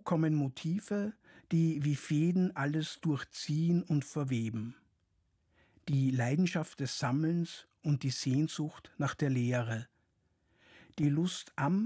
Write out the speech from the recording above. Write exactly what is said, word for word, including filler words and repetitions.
kommen Motive, die wie Fäden alles durchziehen und verweben. Die Leidenschaft des Sammelns und die Sehnsucht nach der Lehre, die Lust am